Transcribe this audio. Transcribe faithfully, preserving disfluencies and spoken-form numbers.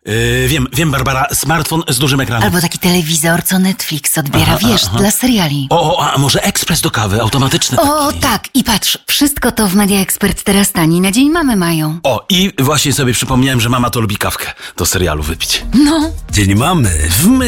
Yy, wiem, wiem, Barbara, smartfon z dużym ekranem. Albo taki telewizor, co Netflix odbiera, Aha, wiesz, aha. dla seriali. O, o, a może ekspres do kawy, automatyczny O, taki. tak, i patrz, wszystko to w Media Expert teraz tani na dzień mamy mają. O, i właśnie sobie przypomniałem, że mama to lubi kawkę do serialu wypić. No. Dzień mamy w